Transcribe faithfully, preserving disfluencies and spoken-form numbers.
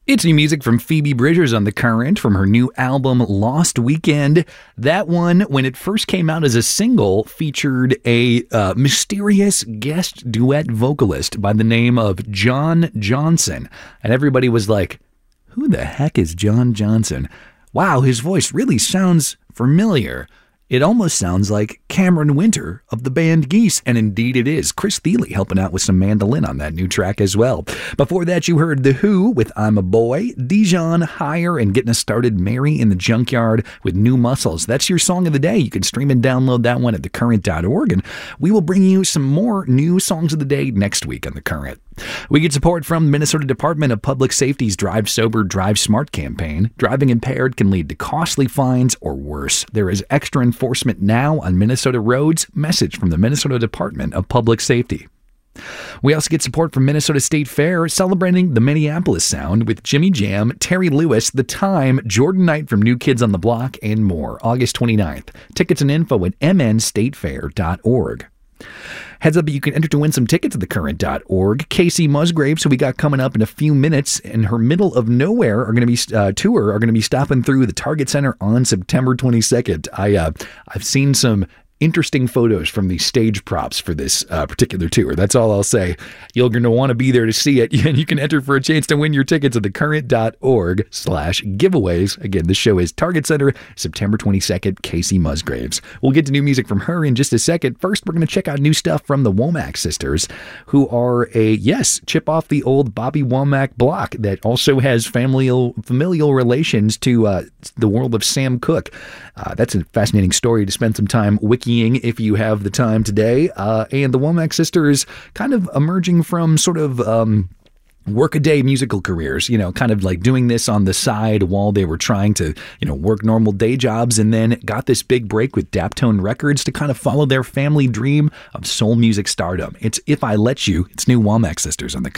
It's new music from Phoebe Bridgers on The Current from her new album Lost Weekend. That one, when it first came out as a single, featured a uh, mysterious guest duet vocalist by the name of John Johnson. And everybody was like, who the heck is John Johnson? Wow, his voice really sounds familiar. It almost sounds like Cameron Winter of the band Geese, and indeed it is. Chris Thile helping out with some mandolin on that new track as well. Before that, you heard The Who with I'm a Boy, Dijon, Higher, and getting us started, Mary in the Junkyard with New Muscles. That's your song of the day. You can stream and download that one at the current dot org, and we will bring you some more new songs of the day next week on The Current. We get support from Minnesota Department of Public Safety's Drive Sober, Drive Smart campaign. Driving impaired can lead to costly fines or worse. There is extra enforcement now on Minnesota roads. Message from the Minnesota Department of Public Safety. We also get support from Minnesota State Fair, celebrating the Minneapolis Sound with Jimmy Jam, Terry Lewis, The Time, Jordan Knight from New Kids on the Block, and more. August twenty-ninth. Tickets and info at m n state fair dot org. Heads up, you can enter to win some tickets at the current dot org. Casey Musgraves, who we got coming up in a few minutes, and her Middle of Nowhere are going to be uh, tour are going to be stopping through the Target Center on September twenty-second. I uh, I've seen some interesting photos from the stage props for this uh, particular tour. That's all I'll say. You're going to want to be there to see it, and you can enter for a chance to win your tickets at the current dot org slash giveaways. Again, the show is Target Center, September twenty-second, Casey Musgraves. We'll get to new music from her in just a second. First, we're going to check out new stuff from the Womack sisters, who are a, yes, chip off the old Bobby Womack block that also has familial, familial relations to uh, the world of Sam Cooke. Uh, that's a fascinating story to spend some time wikiing if you have the time today. Uh, and the Womack sisters kind of emerging from sort of um, workaday musical careers, you know, kind of like doing this on the side while they were trying to, you know, work normal day jobs, and then got this big break with Daptone Records to kind of follow their family dream of soul music stardom. It's If I Let You. It's new Womack sisters on the